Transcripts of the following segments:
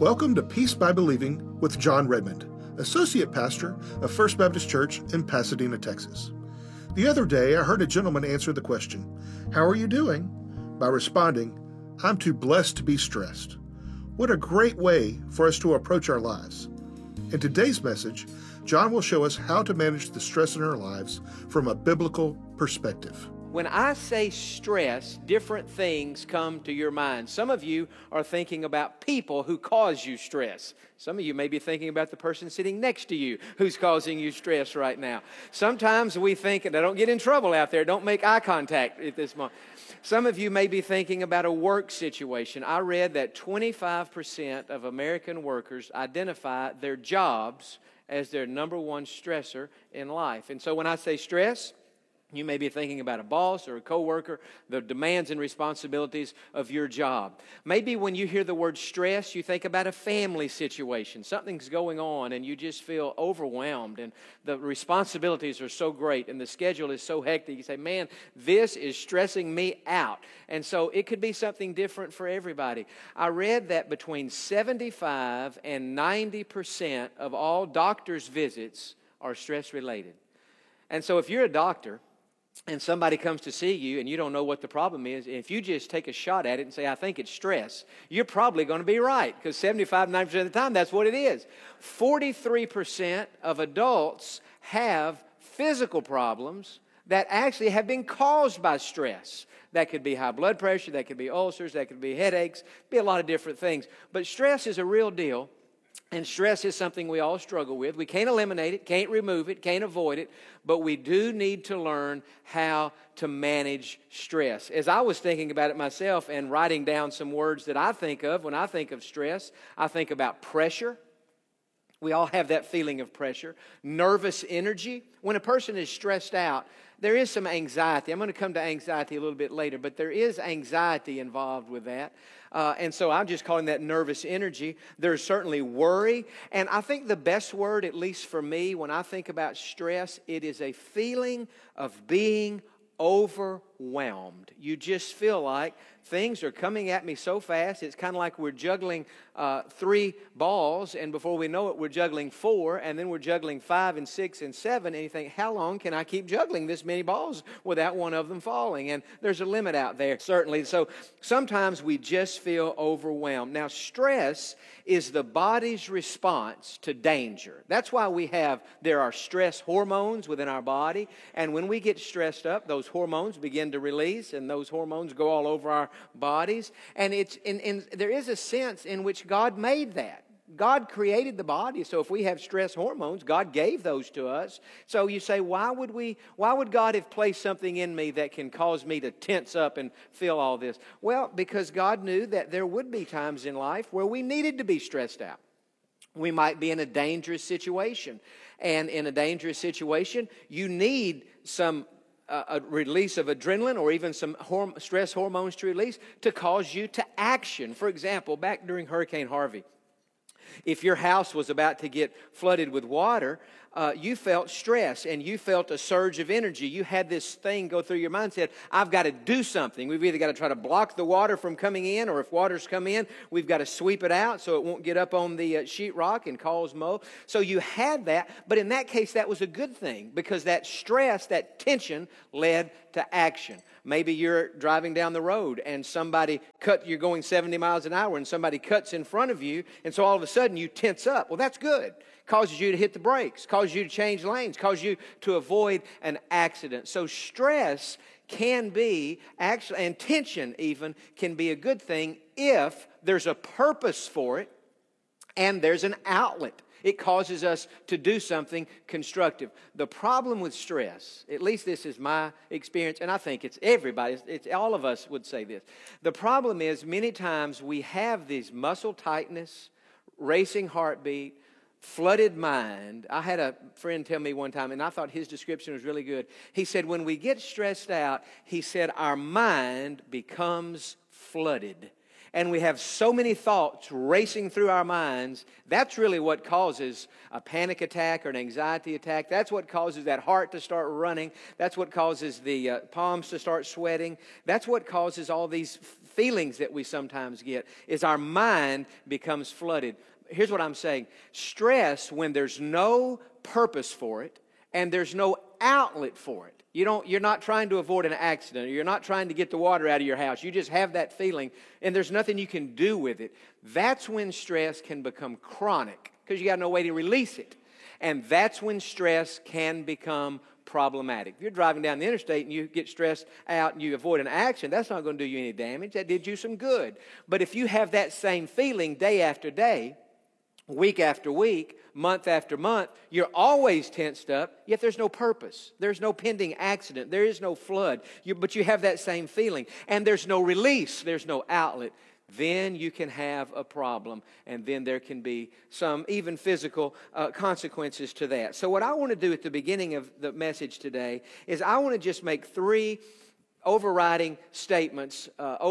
Welcome to Peace by Believing with John Redmond, Associate Pastor of First Baptist Church in Pasadena, Texas. The other day, I heard a gentleman answer the question, "How are you doing?" by responding, "I'm too blessed to be stressed." What a great way for us to approach our lives. In today's message, John will show us how to manage the stress in our lives from a biblical perspective. When I say stress, different things come to your mind. Some of you are thinking about people who cause you stress. Some of you may be thinking about the person sitting next to you who's causing you stress right now. Sometimes we think, and I don't get in trouble out there, don't make eye contact at this moment. Some of you may be thinking about a work situation. I read that 25% of American workers identify their jobs as their number one stressor in life. And so when I say stress, you may be thinking about a boss or a coworker, the demands and responsibilities of your job. Maybe when you hear the word stress, you think about a family situation. Something's going on and you just feel overwhelmed and the responsibilities are so great and the schedule is so hectic. You say, man, this is stressing me out. And so it could be something different for everybody. I read that between 75 and 90% of all doctors' visits are stress-related. And so if you're a doctor, and somebody comes to see you and you don't know what the problem is, if you just take a shot at it and say, I think it's stress, you're probably going to be right because 75, 90% of the time, that's what it is. 43% of adults have physical problems that actually have been caused by stress. That could be high blood pressure, that could be ulcers, that could be headaches, be a lot of different things. But stress is a real deal. And stress is something we all struggle with. We can't eliminate it, can't remove it, can't avoid it, but we do need to learn how to manage stress. As I was thinking about it myself and writing down some words that I think of when I think of stress, I think about pressure. We all have that feeling of pressure. Nervous energy. When a person is stressed out, there is some anxiety. I'm going to come to anxiety a little bit later, but there is anxiety involved with that. And so I'm just calling that nervous energy. There's certainly worry. And I think the best word, at least for me, when I think about stress, it is a feeling of being overwhelmed. You just feel like things are coming at me so fast. It's kind of like we're juggling 3 balls, and before we know it, we're juggling 4, and then we're juggling 5 and 6 and 7, and you think, how long can I keep juggling this many balls without one of them falling? And there's a limit out there, certainly. So sometimes we just feel overwhelmed. Now, stress is the body's response to danger. That's why there are stress hormones within our body, and when we get stressed up, those hormones begin to release, and those hormones go all over our bodies. And there is a sense in which God made that. God created the body, so if we have stress hormones, God gave those to us. So you say, why would God have placed something in me that can cause me to tense up and feel all this? Well, because God knew that there would be times in life where we needed to be stressed out. We might be in a dangerous situation, and in a dangerous situation, you need some a release of adrenaline or even some stress hormones to release to cause you to action. For example, back during Hurricane Harvey, if your house was about to get flooded with water, you felt stress and you felt a surge of energy. You had this thing go through your mind, said, I've got to do something. We've either got to try to block the water from coming in, or if water's come in, we've got to sweep it out so it won't get up on the sheetrock and cause mold. So you had that, but in that case, that was a good thing because that stress, that tension led to action. Maybe you're driving down the road and you're going 70 miles an hour and somebody cuts in front of you, and so all of a sudden you tense up. Well, that's good. Causes you to hit the brakes, causes you to change lanes, causes you to avoid an accident. So stress can be, actually, and tension even, can be a good thing if there's a purpose for it and there's an outlet. It causes us to do something constructive. The problem with stress, at least this is my experience, and I think it's everybody's, it's all of us would say this. The problem is many times we have these muscle tightness, racing heartbeat, flooded mind. I had a friend tell me one time, and I thought his description was really good. He said, when we get stressed out, he said, our mind becomes flooded. And we have so many thoughts racing through our minds. That's really what causes a panic attack or an anxiety attack. That's what causes that heart to start running. That's what causes the palms to start sweating. That's what causes all these feelings that we sometimes get is our mind becomes flooded. Here's what I'm saying. Stress, when there's no purpose for it and there's no outlet for it. You're not trying to avoid an accident, or you're not trying to get the water out of your house. You just have that feeling, and there's nothing you can do with it. That's when stress can become chronic, because you got no way to release it. And that's when stress can become problematic. If you're driving down the interstate and you get stressed out and you avoid an accident, that's not going to do you any damage. That did you some good. But if you have that same feeling day after day, week after week, month after month, you're always tensed up, yet there's no purpose. There's no pending accident. There is no flood. But you have that same feeling. And there's no release. There's no outlet. Then you can have a problem. And then there can be some even physical consequences to that. So what I want to do at the beginning of the message today is I want to just make three overarching statements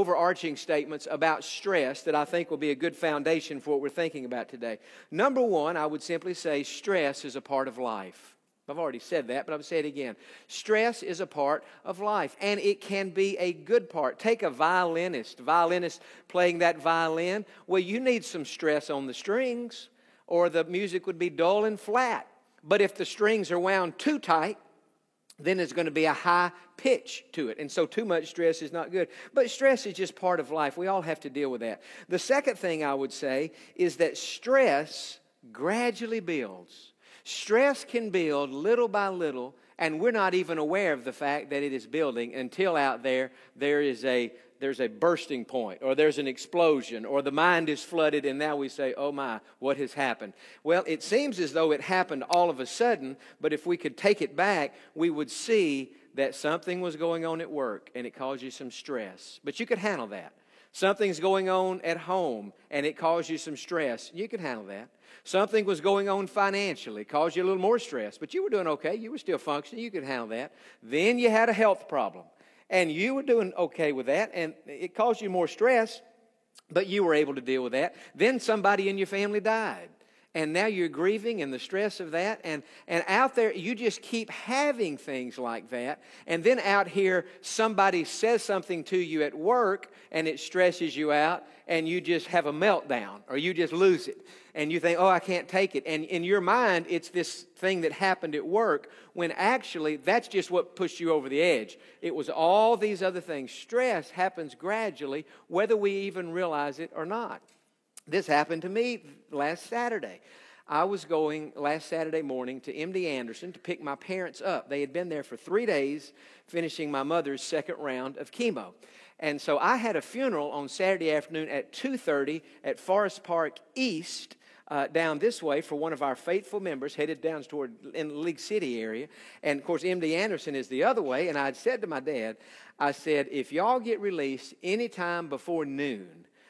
about stress that I think will be a good foundation for what we're thinking about today. Number one, I would simply say stress is a part of life. I've already said that, but I'll say it again. Stress is a part of life, and it can be a good part. Take a violinist playing that violin. Well, you need some stress on the strings, or the music would be dull and flat. But if the strings are wound too tight, then there's going to be a high pitch to it. And so too much stress is not good. But stress is just part of life. We all have to deal with that. The second thing I would say is that stress gradually builds. Stress can build little by little, and we're not even aware of the fact that it is building until out there's a bursting point, or there's an explosion, or the mind is flooded, and now we say, oh my, what has happened? Well, it seems as though it happened all of a sudden, but if we could take it back, we would see that something was going on at work, and it caused you some stress. But you could handle that. Something's going on at home, and it caused you some stress. You could handle that. Something was going on financially, caused you a little more stress, but you were doing okay. You were still functioning. You could handle that. Then you had a health problem. And you were doing okay with that, and it caused you more stress, but you were able to deal with that. Then somebody in your family died, and now you're grieving and the stress of that. And out there, you just keep having things like that. And then out here, somebody says something to you at work, and it stresses you out, and you just have a meltdown, or you just lose it. And you think, oh, I can't take it. And in your mind, it's this thing that happened at work, when actually that's just what pushed you over the edge. It was all these other things. Stress happens gradually, whether we even realize it or not. This happened to me last Saturday. I was going last Saturday morning to MD Anderson to pick my parents up. They had been there for 3 days, finishing my mother's second round of chemo. And so I had a funeral on Saturday afternoon at 2:30 at Forest Park East, down this way, for one of our faithful members headed down toward in the League City area. And, of course, MD Anderson is the other way. And I had said to my dad, I said, if y'all get released anytime before noon,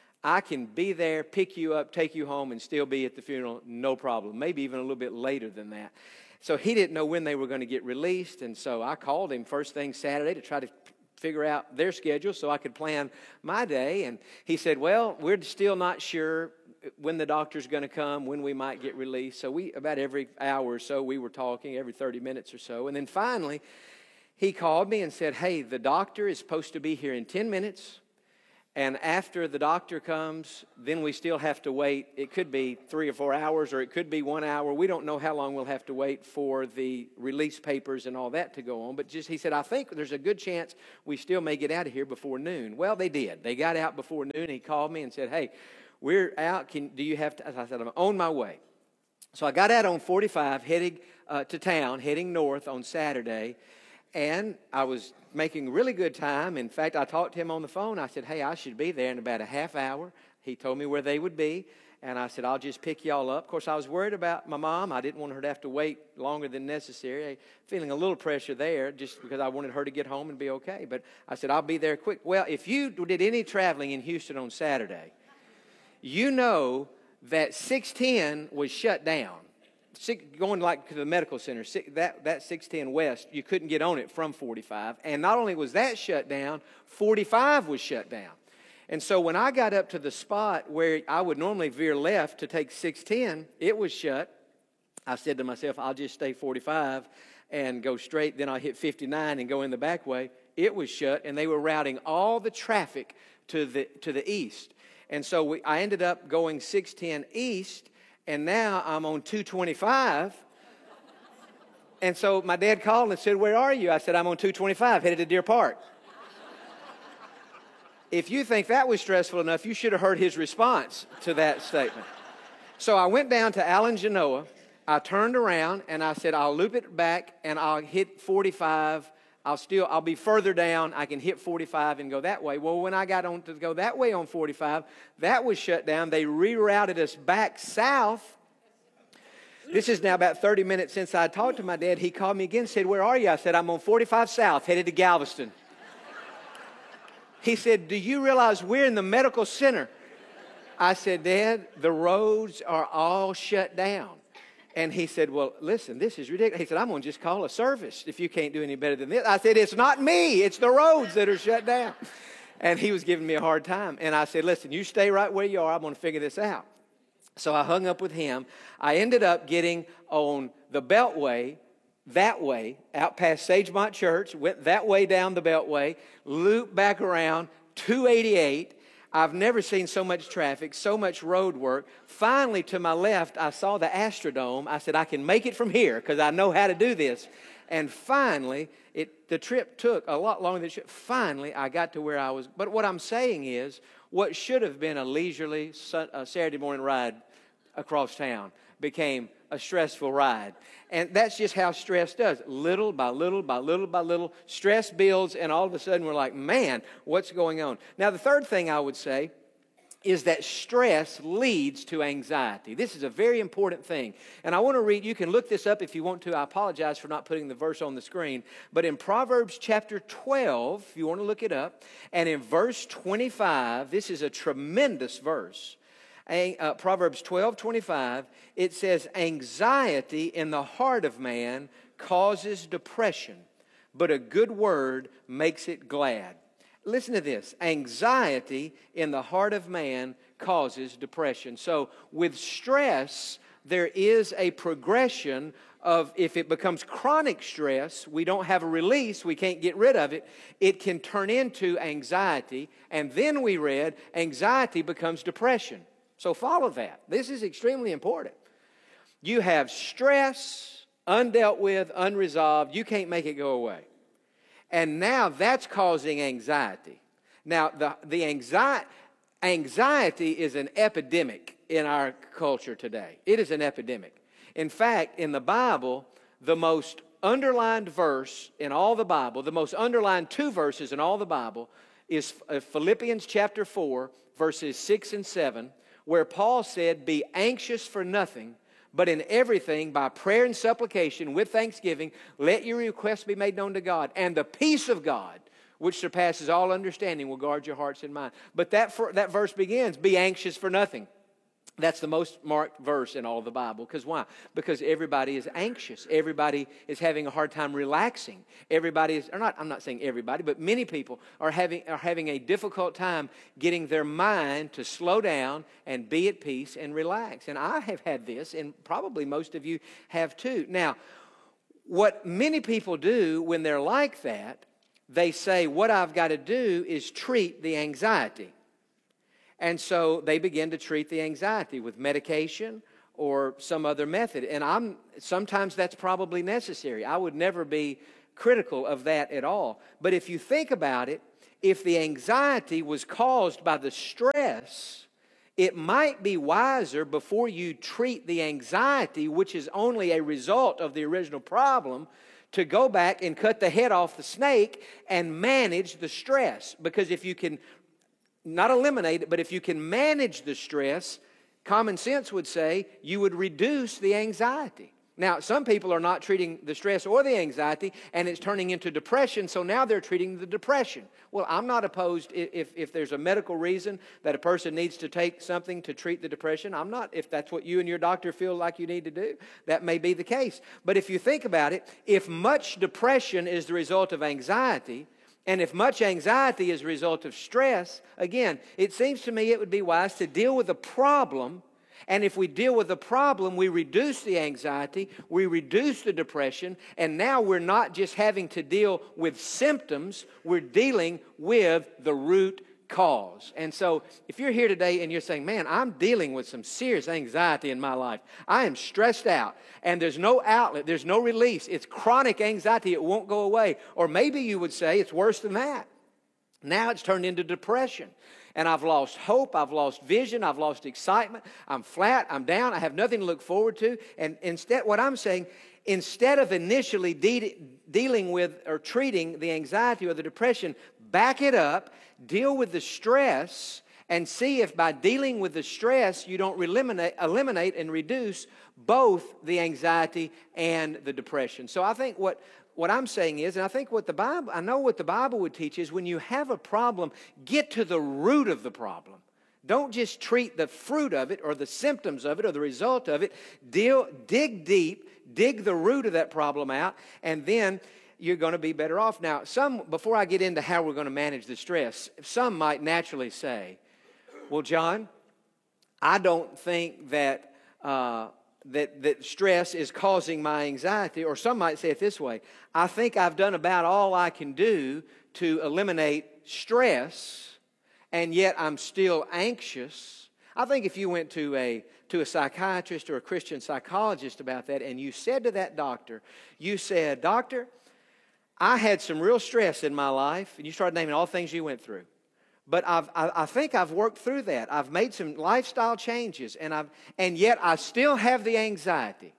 I can be there, pick you up, take you home, and still be at the funeral, no problem. Maybe even a little bit later than that. So he didn't know when they were going to get released. And so I called him first thing Saturday to try to figure out their schedule so I could plan my day. And he said, well, we're still not sure when the doctor's going to come, when we might get released. So about every hour or so, we were talking, every 30 minutes or so. And then finally, he called me and said, hey, the doctor is supposed to be here in 10 minutes. And after the doctor comes, then we still have to wait. It could be 3 or 4 hours, or it could be 1 hour. We don't know how long we'll have to wait for the release papers and all that to go on. But he said, I think there's a good chance we still may get out of here before noon. Well, they did. They got out before noon. He called me and said, hey, we're out. Do you have to? I said, I'm on my way. So I got out on 45, heading to town, heading north on Saturday. And I was making really good time. In fact, I talked to him on the phone. I said, hey, I should be there in about a half hour. He told me where they would be. And I said, I'll just pick y'all up. Of course, I was worried about my mom. I didn't want her to have to wait longer than necessary. Feeling a little pressure there just because I wanted her to get home and be okay. But I said, I'll be there quick. Well, if you did any traveling in Houston on Saturday, you know that 610 was shut down. Going like to the medical center, that 610 West, you couldn't get on it from 45. And not only was that shut down, 45 was shut down. And so when I got up to the spot where I would normally veer left to take 610, it was shut. I said to myself, I'll just stay 45 and go straight. Then I'll hit 59 and go in the back way. it was shut, and they were routing all the traffic to the east. And so I ended up going 610 east, and now I'm on 225. And so my dad called and said, "Where are you?" I said, "I'm on 225, headed to Deer Park." If you think that was stressful enough, you should have heard his response to that statement. So I went down to Allen Genoa. I turned around and I said, "I'll loop it back and I'll hit 45. I'll be further down. I can hit 45 and go that way." Well, when I got on to go that way on 45, that was shut down. They rerouted us back south. This is now about 30 minutes since I talked to my dad. He called me again and said, "Where are you?" I said, "I'm on 45 south, headed to Galveston." He said, "Do you realize we're in the medical center?" I said, "Dad, the roads are all shut down." And he said, "Well, listen, this is ridiculous." He said, "I'm going to just call a service if you can't do any better than this." I said, "It's not me. It's the roads that are shut down." And he was giving me a hard time. And I said, "Listen, you stay right where you are. I'm going to figure this out." So I hung up with him. I ended up getting on the Beltway that way, out past Sagemont Church, went that way down the Beltway, looped back around 288. I've never seen so much traffic, so much road work. Finally, to my left, I saw the Astrodome. I said, "I can make it from here because I know how to do this." And finally, the trip took a lot longer than it should. Finally, I got to where I was. But what I'm saying is, what should have been a leisurely Saturday morning ride across town became a stressful ride. And that's just how stress does. Little by little by little by little, stress builds, and all of a sudden we're like, "Man, what's going on?" Now, the third thing I would say is that stress leads to anxiety. This is a very important thing. And I want to read, you can look this up if you want to. I apologize for not putting the verse on the screen. But in Proverbs chapter 12, if you want to look it up, and in verse 25, this is a tremendous verse. Proverbs 12:25, it says, "Anxiety in the heart of man causes depression, but a good word makes it glad." Listen to this. Anxiety in the heart of man causes depression. So with stress, there is a progression of, if it becomes chronic stress, we don't have a release, we can't get rid of it, it can turn into anxiety. And then we read, anxiety becomes depression. So follow that. This is extremely important. You have stress, undealt with, unresolved. You can't make it go away. And now that's causing anxiety. Now, the anxiety is an epidemic in our culture today. It is an epidemic. In fact, in the Bible, the most underlined verse in all the Bible, the most underlined two verses in all the Bible is Philippians chapter 4, verses 6 and 7, where Paul said, "Be anxious for nothing, but in everything, by prayer and supplication, with thanksgiving, let your requests be made known to God. And the peace of God, which surpasses all understanding, will guard your hearts and minds." But that verse begins, "Be anxious for nothing." That's the most marked verse in all of the Bible. Because why? Because everybody is anxious. Everybody is having a hard time relaxing. I'm not saying everybody, but many people are having a difficult time getting their mind to slow down and be at peace and relax. And I have had this, and probably most of you have too. Now, what many people do when they're like that, they say, "What I've got to do is treat the anxiety." And so they begin to treat the anxiety with medication or some other method. And sometimes that's probably necessary. I would never be critical of that at all. But if you think about it, if the anxiety was caused by the stress, it might be wiser, before you treat the anxiety, which is only a result of the original problem, to go back and cut the head off the snake and manage the stress. Because if you can not eliminate it, but if you can manage the stress, common sense would say you would reduce the anxiety. Now, some people are not treating the stress or the anxiety, and it's turning into depression, so now they're treating the depression. Well, I'm not opposed if there's a medical reason that a person needs to take something to treat the depression. I'm not, if that's what you and your doctor feel like you need to do. That may be the case. But if you think about it, if much depression is the result of anxiety, and if much anxiety is a result of stress, again, it seems to me it would be wise to deal with the problem And if we deal with the problem, we reduce the anxiety, we reduce the depression, and now we're not just having to deal with symptoms, we're dealing with the root cause. And so if you're here today and you're saying, man, I'm dealing with some serious anxiety in my life. I am stressed out and there's no outlet, there's no release. It's chronic anxiety, it won't go away. Or maybe you would say it's worse than that. Now it's turned into depression. And I've lost hope, I've lost vision, I've lost excitement, I'm flat, I'm down, I have nothing to look forward to. And instead, what I'm saying, instead of initially dealing with or treating the anxiety or the depression, back it up, deal with the stress, and see if by dealing with the stress, you don't eliminate and reduce both the anxiety and the depression. So I think what I'm saying is, and I think I know what the Bible would teach is when you have a problem, get to the root of the problem. Don't just treat the fruit of it or the symptoms of it or the result of it. Dig deep, dig the root of that problem out, and then you're going to be better off. Now, before I get into how we're going to manage the stress, some might naturally say, well, John, I don't think that stress is causing my anxiety. Or some might say it this way, I think I've done about all I can do to eliminate stress, and yet I'm still anxious. I think if you went to a psychiatrist or a Christian psychologist about that, and you said to that doctor, you said, Doctor, I had some real stress in my life, and you started naming all the things you went through. But I think I've worked through that. I've made some lifestyle changes, and yet I still have the anxiety.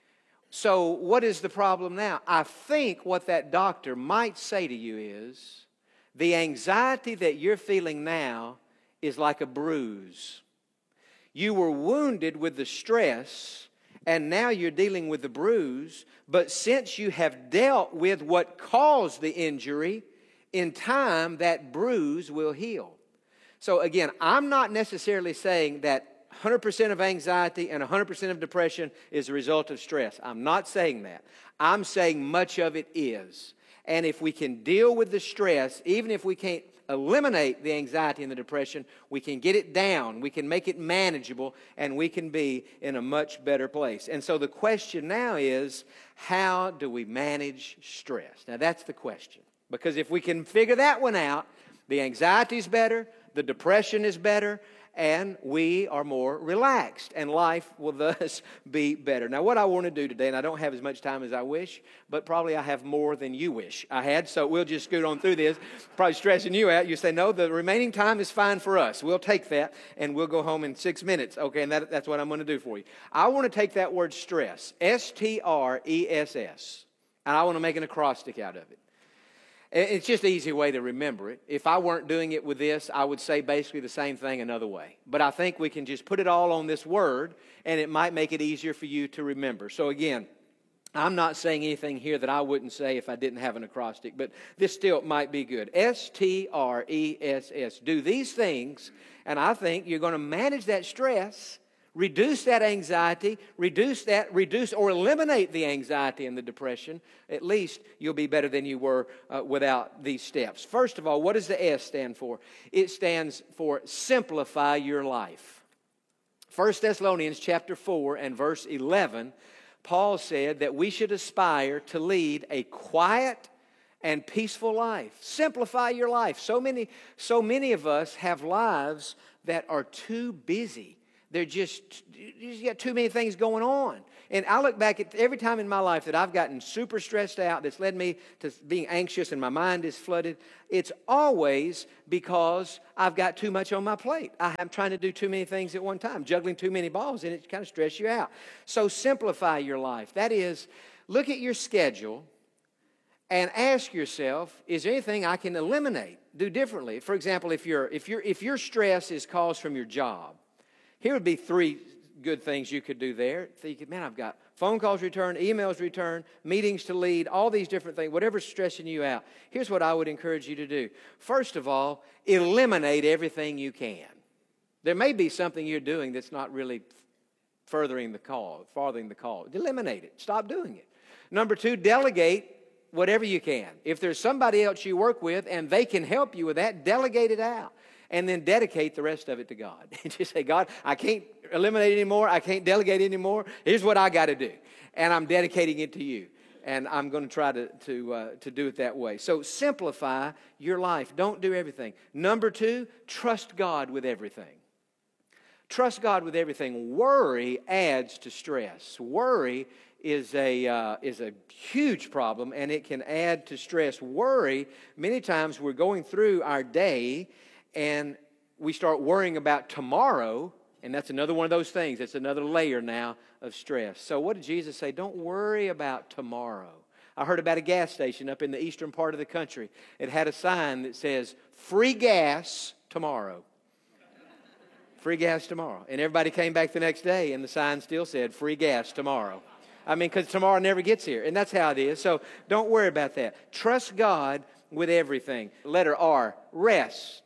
So what is the problem now? I think what that doctor might say to you is, the anxiety that you're feeling now is like a bruise. You were wounded with the stress, and now you're dealing with the bruise. But since you have dealt with what caused the injury, in time, that bruise will heal. So again, I'm not necessarily saying that 100% of anxiety and 100% of depression is a result of stress. I'm not saying that. I'm saying much of it is. And if we can deal with the stress, even if we can't eliminate the anxiety and the depression, we can get it down, we can make it manageable, and we can be in a much better place. And so the question now is, how do we manage stress? Now that's the question. Because if we can figure that one out, the anxiety is better, the depression is better, and we are more relaxed, and life will thus be better. Now, what I want to do today, and I don't have as much time as I wish, but probably I have more than you wish I had, so we'll just scoot on through this, probably stressing you out. You say, no, the remaining time is fine for us. We'll take that, and we'll go home in 6 minutes, okay, and that's what I'm going to do for you. I want to take that word stress, S-T-R-E-S-S, and I want to make an acrostic out of it. It's just an easy way to remember it. If I weren't doing it with this, I would say basically the same thing another way. But I think we can just put it all on this word, and it might make it easier for you to remember. So again, I'm not saying anything here that I wouldn't say if I didn't have an acrostic, but this still might be good. S-T-R-E-S-S. Do these things, and I think you're going to manage that stress, reduce that anxiety, reduce or eliminate the anxiety and the depression. At least you'll be better than you were without these steps. First of all, what does the S stand for? It stands for simplify your life. 1 Thessalonians chapter 4 and verse 11, Paul said that we should aspire to lead a quiet and peaceful life. Simplify your life. So many of us have lives that are too busy. You just got too many things going on. And I look back at every time in my life that I've gotten super stressed out, that's led me to being anxious and my mind is flooded. It's always because I've got too much on my plate. I'm trying to do too many things at one time, juggling too many balls, and it kind of stresses you out. So simplify your life. That is, look at your schedule and ask yourself, is there anything I can eliminate, do differently? For example, if your stress is caused from your job, here would be 3 good things you could do there. Think, man, I've got phone calls returned, emails returned, meetings to lead, all these different things, whatever's stressing you out. Here's what I would encourage you to do. First of all, eliminate everything you can. There may be something you're doing that's not really farthering the call. Eliminate it. Stop doing it. Number 2, delegate whatever you can. If there's somebody else you work with and they can help you with that, delegate it out. And then dedicate the rest of it to God. And just say, God, I can't eliminate it anymore. I can't delegate it anymore. Here's what I got to do. And I'm dedicating it to you. And I'm going to try to do it that way. So simplify your life. Don't do everything. Number 2, trust God with everything. Trust God with everything. Worry adds to stress. Worry is a huge problem, and it can add to stress. Worry, many times we're going through our day, and we start worrying about tomorrow, and that's another one of those things. It's another layer now of stress. So what did Jesus say? Don't worry about tomorrow. I heard about a gas station up in the eastern part of the country. It had a sign that says, free gas tomorrow. Free gas tomorrow. And everybody came back the next day, and the sign still said, free gas tomorrow. I mean, because tomorrow never gets here. And that's how it is. So don't worry about that. Trust God with everything. Letter R, rest.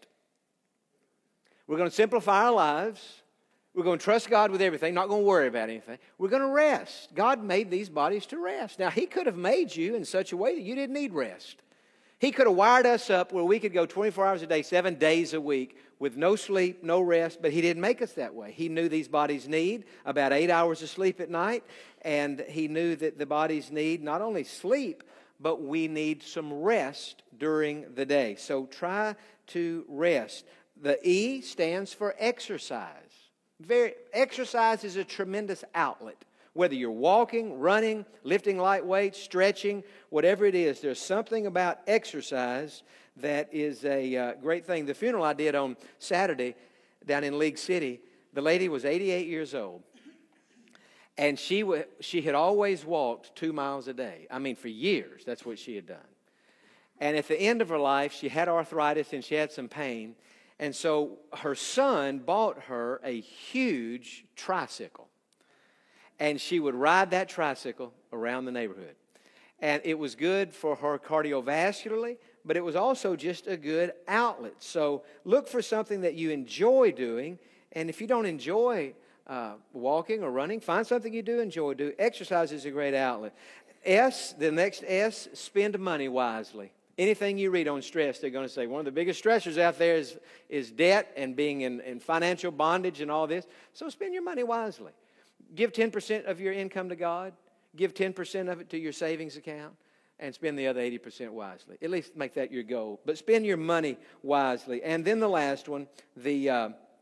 We're going to simplify our lives. We're going to trust God with everything, not going to worry about anything. We're going to rest. God made these bodies to rest. Now, He could have made you in such a way that you didn't need rest. He could have wired us up where we could go 24 hours a day, 7 days a week with no sleep, no rest, but He didn't make us that way. He knew these bodies need about 8 hours of sleep at night, and He knew that the bodies need not only sleep, but we need some rest during the day. So try to rest. The E stands for exercise. Exercise is a tremendous outlet. Whether you're walking, running, lifting light weights, stretching, whatever it is, there's something about exercise that is a great thing. The funeral I did on Saturday down in League City, the lady was 88 years old. And she had always walked 2 miles a day. I mean, for years, that's what she had done. And at the end of her life, she had arthritis and she had some pain. And so her son bought her a huge tricycle. And she would ride that tricycle around the neighborhood. And it was good for her cardiovascularly, but it was also just a good outlet. So look for something that you enjoy doing. And if you don't enjoy walking or running, find something you do enjoy doing. Exercise is a great outlet. S, the next S, spend money wisely. Anything you read on stress, they're going to say one of the biggest stressors out there is debt and being in financial bondage and all this. So spend your money wisely. Give 10% of your income to God. Give 10% of it to your savings account. And spend the other 80% wisely. At least make that your goal. But spend your money wisely. And then the last one, the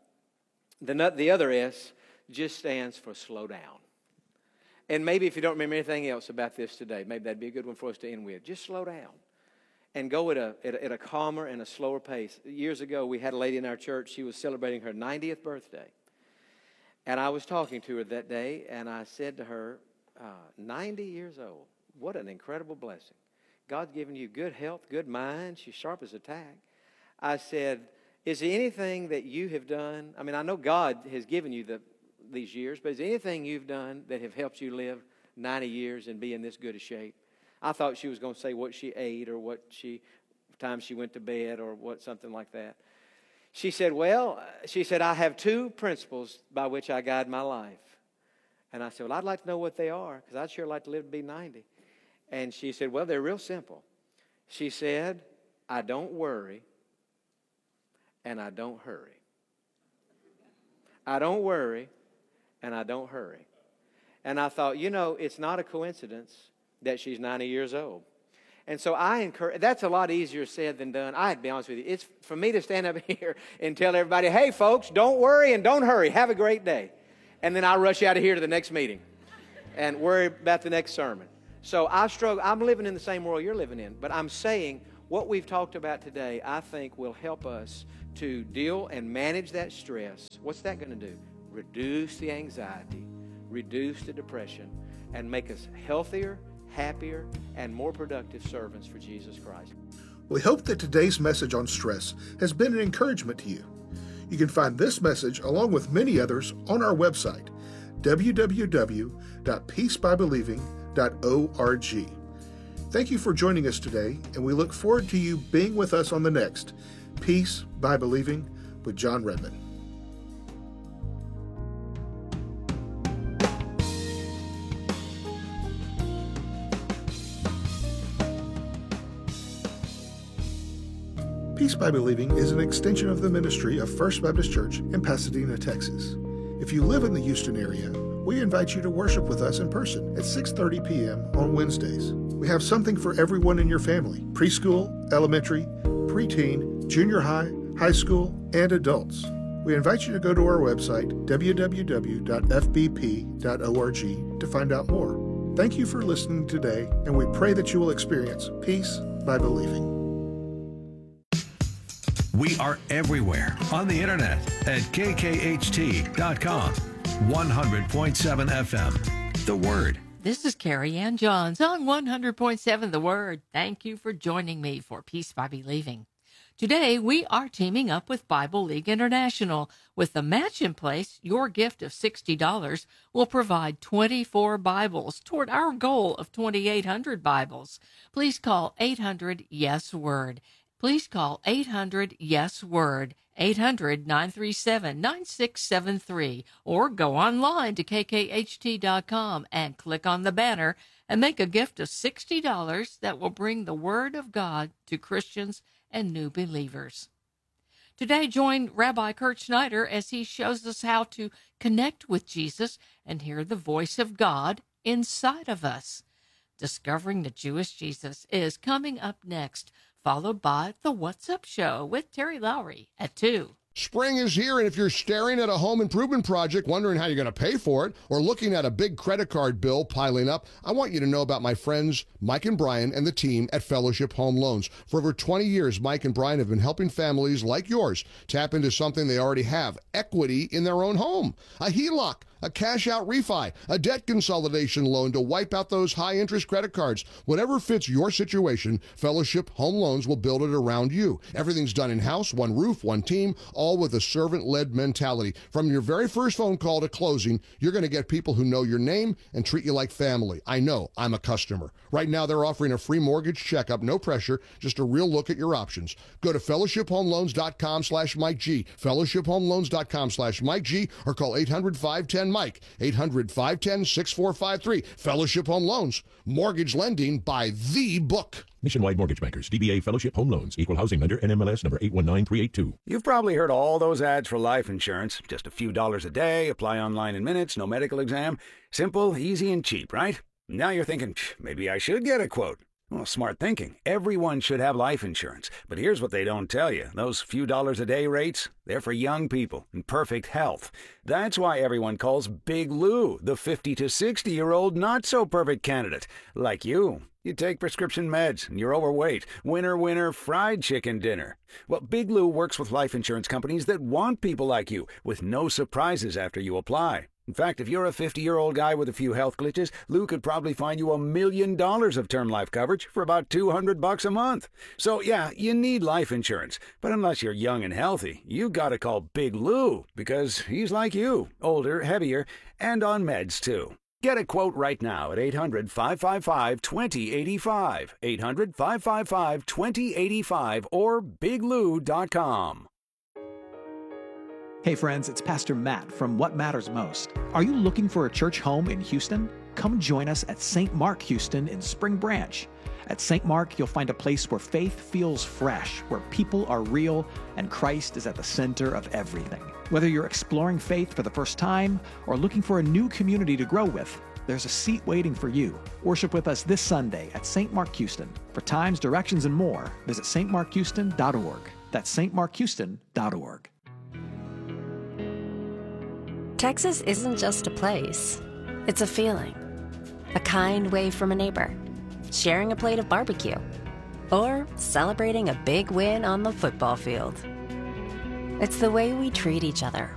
other S, just stands for slow down. And maybe if you don't remember anything else about this today, maybe that'd be a good one for us to end with. Just slow down. And go at a calmer and a slower pace. Years ago, we had a lady in our church. She was celebrating her 90th birthday. And I was talking to her that day, and I said to her, 90 years old, what an incredible blessing. God's given you good health, good mind. She's sharp as a tack. I said, is there anything that you have done? I mean, I know God has given you these years, but is there anything you've done that have helped you live 90 years and be in this good a shape? I thought she was going to say what she ate or time she went to bed or something like that. She said, I have 2 principles by which I guide my life. And I said, well, I'd like to know what they are because I'd sure like to live to be 90. And she said, well, they're real simple. She said, I don't worry and I don't hurry. I don't worry and I don't hurry. And I thought, it's not a coincidence that she's 90 years old. And so I encourage, that's a lot easier said than done. I have to be honest with you. It's for me to stand up here and tell everybody, hey, folks, don't worry and don't hurry. Have a great day. And then I rush out of here to the next meeting and worry about the next sermon. So I struggle. I'm living in the same world you're living in. But I'm saying what we've talked about today, I think will help us to deal and manage that stress. What's that going to do? Reduce the anxiety, reduce the depression, and make us healthier, happier, and more productive servants for Jesus Christ. We hope that today's message on stress has been an encouragement to you. You can find this message, along with many others, on our website, www.peacebybelieving.org. Thank you for joining us today, and we look forward to you being with us on the next Peace by Believing with John Redmond. Peace by Believing is an extension of the ministry of First Baptist Church in Pasadena, Texas. If you live in the Houston area, we invite you to worship with us in person at 6:30 p.m. on Wednesdays. We have something for everyone in your family: preschool, elementary, preteen, junior high, high school, and adults. We invite you to go to our website, www.fbp.org, to find out more. Thank you for listening today, and we pray that you will experience peace by believing. We are everywhere on the internet at kkht.com. 100.7 FM. The Word. This is Carrie Ann Johns on 100.7 The Word. Thank you for joining me for Peace by Believing. Today, we are teaming up with Bible League International. With the match in place, your gift of $60 will provide 24 Bibles toward our goal of 2,800 Bibles. Please call 800-YES-WORD. Please call 800-YES-WORD, 800-937-9673, or go online to kkht.com and click on the banner and make a gift of $60 that will bring the Word of God to Christians and new believers. Today, join Rabbi Kurt Schneider as he shows us how to connect with Jesus and hear the voice of God inside of us. Discovering the Jewish Jesus is coming up next, followed by the What's Up Show with Terry Lowry at 2. Spring is here, and if you're staring at a home improvement project, wondering how you're going to pay for it, or looking at a big credit card bill piling up, I want you to know about my friends Mike and Brian and the team at Fellowship Home Loans. For over 20 years, Mike and Brian have been helping families like yours tap into something they already have, equity in their own home. A HELOC, a cash-out refi, a debt consolidation loan to wipe out those high-interest credit cards. Whatever fits your situation, Fellowship Home Loans will build it around you. Everything's done in-house, one roof, one team, all with a servant-led mentality. From your very first phone call to closing, you're going to get people who know your name and treat you like family. I know, I'm a customer. Right now, they're offering a free mortgage checkup, no pressure, just a real look at your options. Go to fellowshiphomeloans.com/Mike G, fellowshiphomeloans.com/Mike G, or call 800-510-MIKE, 800-510-6453. Fellowship Home Loans, mortgage lending by the book. Nationwide Mortgage Bankers, DBA Fellowship Home Loans, Equal Housing Lender, NMLS number 819382. You've probably heard all those ads for life insurance. Just a few dollars a day, apply online in minutes, no medical exam. Simple, easy, and cheap, right? Now you're thinking, maybe I should get a quote. Well, smart thinking. Everyone should have life insurance. But here's what they don't tell you. Those few dollars a day rates, they're for young people in perfect health. That's why everyone calls Big Lou the 50 to 60-year-old not-so-perfect candidate. Like you. You take prescription meds and you're overweight. Winner, fried chicken dinner. Well, Big Lou works with life insurance companies that want people like you with no surprises after you apply. In fact, if you're a 50-year-old guy with a few health glitches, Lou could probably find you $1 million of term life coverage for about $200 a month. So yeah, you need life insurance. But unless you're young and healthy, you gotta call Big Lou because he's like you, older, heavier, and on meds too. Get a quote right now at 800-555-2085, 800-555-2085, or biglou.com. Hey friends, it's Pastor Matt from What Matters Most. Are you looking for a church home in Houston? Come join us at St. Mark Houston in Spring Branch. At St. Mark, you'll find a place where faith feels fresh, where people are real, and Christ is at the center of everything. Whether you're exploring faith for the first time or looking for a new community to grow with, there's a seat waiting for you. Worship with us this Sunday at St. Mark Houston. For times, directions, and more, visit stmarkhouston.org. That's stmarkhouston.org. Texas isn't just a place. It's a feeling. A kind wave from a neighbor, sharing a plate of barbecue, or celebrating a big win on the football field. It's the way we treat each other